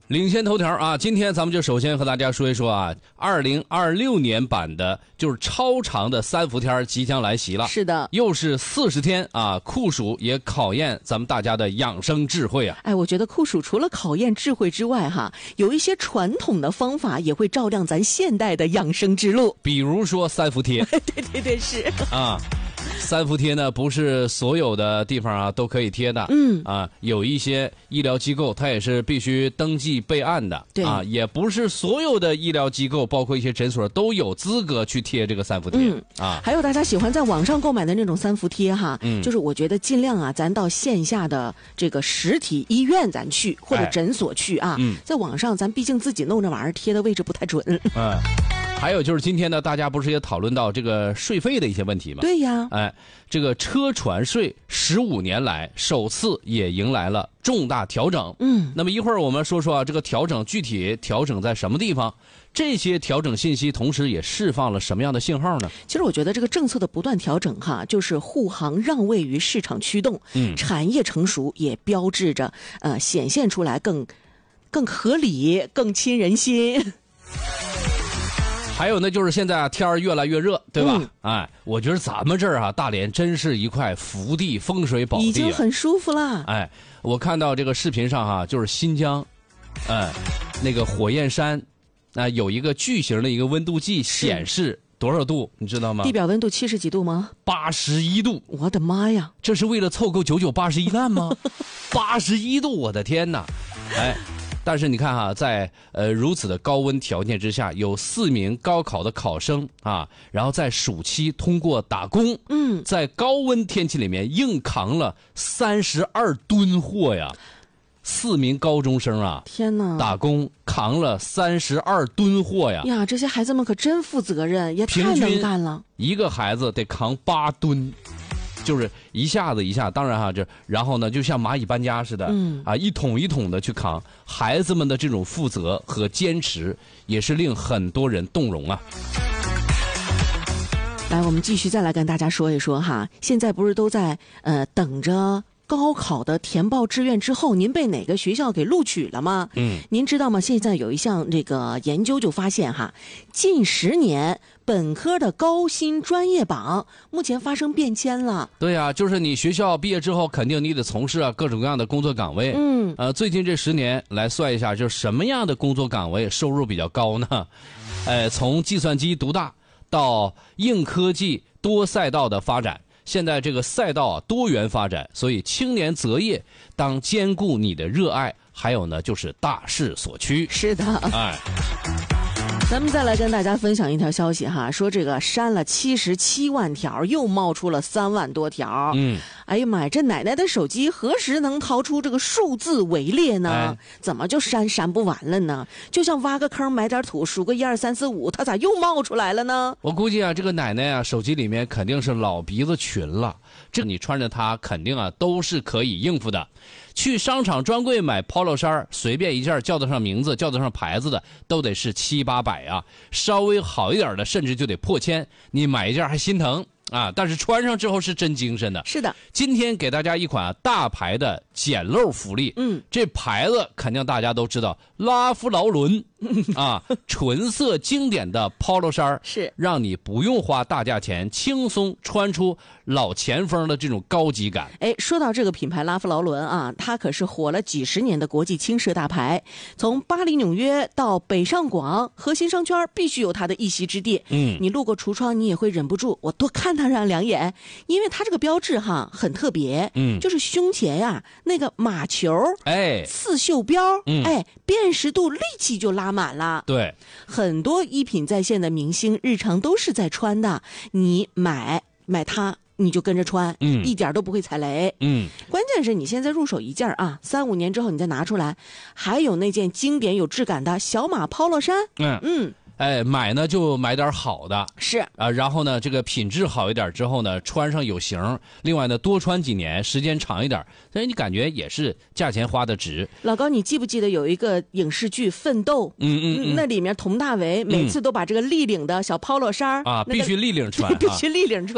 领先头条啊，今天咱们就首先和大家说一说啊，2026年版的就是超长的3伏天即将来袭了。 是的， 又是40天啊，酷暑也考验咱们大家的养生智慧啊。 哎，我觉得酷暑除了考验智慧之外哈，有一些传统的方法也会照亮咱现代的养生之路。 比如说3伏贴。 对是啊。3伏贴呢，不是所有的地方啊都可以贴的，有一些医疗机构它也是必须登记备案的， 对啊，也不是所有的医疗机构，包括一些诊所都有资格去贴这个3伏贴， 还有大家喜欢在网上购买的那种3伏贴哈，就是我觉得尽量啊，咱到线下的这个实体医院咱去或者诊所去啊，在网上咱毕竟自己弄这玩意儿贴的位置不太准。 还有就是今天呢，大家不是也讨论到这个税费的一些问题吗？ 对呀， 这个车船税15年来首次也迎来了重大调整。那么一会儿我们说说啊，这个调整具体调整在什么地方？这些调整信息同时也释放了什么样的信号呢？ 其实我觉得这个政策的不断调整哈，就是护航让位于市场驱动，产业成熟也标志着显现出来更合理、更亲人心。 还有呢，就是现在啊，天儿越来越热，对吧？我觉得咱们这儿啊，大连真是一块福地，风水宝地， 已经很舒服了。 我看到这个视频上哈，就是新疆，那个火焰山，有一个巨型的一个温度计显示多少度，你知道吗？ 地表温度70几度吗 ？81度！ 我的妈呀！ 这是为了凑够9981难吗？81度，我的天哪！但是你看哈，在如此的高温条件之下，有4名高考的考生啊，然后在暑期通过打工，在高温天气里面硬扛了32吨货呀！4名高中生啊， 天哪， 打工扛了32吨货呀！ 呀，这些孩子们可真负责任，也太能干了。 一个孩子得扛8吨。就是一下子，当然哈，然后呢，就像蚂蚁搬家似的，一桶一桶的去扛。孩子们的这种负责和坚持，也是令很多人动容啊。 来，我们继续再来跟大家说一说哈，现在不是都在等着高考的填报志愿之后，您被哪个学校给录取了吗？您知道吗？现在有一项这个研究就发现哈，近10年本科的高薪专业榜目前发生变迁了。对啊，就是你学校毕业之后，肯定你得从事各种各样的工作岗位。最近这10年来算一下，就是什么样的工作岗位收入比较高呢？从计算机独大到硬科技多赛道的发展。现在这个赛道多元发展，所以青年择业当兼顾你的热爱，还有呢就是大势所趋。 是的，咱们再来跟大家分享一条消息哈，说这个删了77万条，又冒出了3万多条。哎呀妈呀，这奶奶的手机何时能掏出这个数字围猎呢？怎么就删不完了呢？就像挖个坑埋点土，数个1、2、3、4、5，它咋又冒出来了呢？ 我估计啊，这个奶奶啊，手机里面肯定是老鼻子群了。这你穿着它，肯定啊都是可以应付的。去商场专柜买 polo 衫，随便一件叫得上名字、叫得上牌子的，都得是700、800啊。稍微好一点的，甚至就得破千。你买一件还心疼啊，但是穿上之后是真精神的。 是的， 今天给大家一款大牌的捡漏福利。这牌子肯定大家都知道，拉夫劳伦啊，纯色经典的 polo 衫， 是让你不用花大价钱，轻松穿出老前锋的这种高级感。 说到这个品牌拉夫劳伦啊，它可是火了几10年的国际轻奢大牌，从巴黎、纽约到北上广，核心商圈必须有它的一席之地。你路过橱窗，你也会忍不住我多看它上2眼，因为它这个标志哈很特别，就是胸前呀那个马球，刺绣标，辨识度立即就拉满了。 对， 很多一品在线的明星日常都是在穿的，你买它。你就跟着穿，一点都不会踩雷。关键是你现在入手一件啊，3、5年之后你再拿出来，还有那件经典有质感的小马 polo 衫。 买呢就买点好的， 是啊，然后呢这个品质好一点之后呢，穿上有型，另外呢多穿几年，时间长一点，所以你感觉也是价钱花的值。 老高，你记不记得有一个影视剧《奋斗》？那里面佟大为每次都把这个立领的小 polo 衫啊，必须立领穿， 必须立领穿。